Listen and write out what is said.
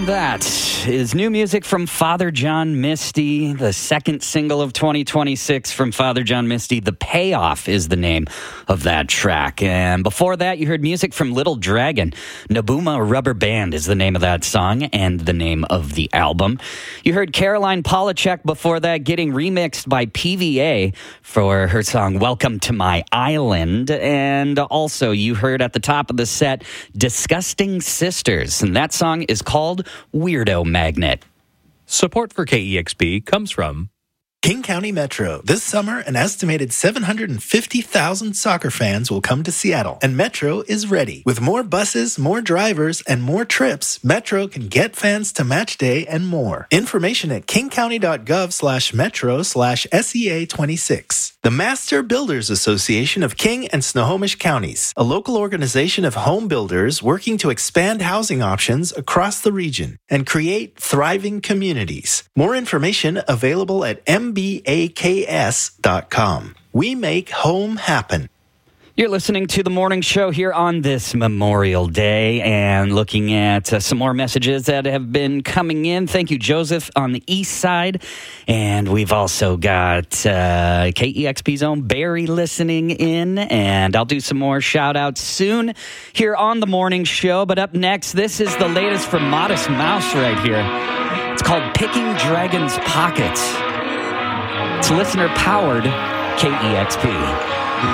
And that is new music from Father John Misty, the second single of 2026 from Father John Misty. The Payoff is the name of that track. And before that, you heard music from Little Dragon. Nabuma Rubber Band is the name of that song and the name of the album. You heard Caroline Polachek before that getting remixed by PVA for her song Welcome to My Island. And also you heard at the top of the set Disgusting Sisters, and that song is called Weirdo Magnet. Support for KEXP comes from King County Metro. This summer, an estimated 750,000 soccer fans will come to Seattle, and Metro is ready. With more buses, more drivers, and more trips, Metro can get fans to match day and more. Information at kingcounty.gov/metro/SEA26. The Master Builders Association of King and Snohomish Counties, a local organization of home builders working to expand housing options across the region and create thriving communities. More information available at mbaks.com. We make home happen. You're listening to The Morning Show here on this Memorial Day and looking at some more messages that have been coming in. Thank you, Joseph, on the east side. And we've also got KEXP's own Barry listening in. And I'll do some more shout-outs soon here on The Morning Show. But up next, this is the latest from Modest Mouse right here. It's called Picking Dragon's Pockets. It's listener-powered KEXP.